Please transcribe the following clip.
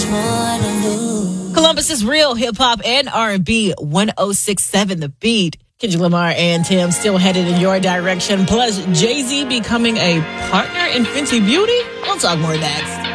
Columbus's real hip-hop and R&B, 106.7 The Beat. Kendrick Lamar and Tim still headed in your direction. Plus, Jay-Z becoming a partner in Fenty Beauty. We'll talk more next.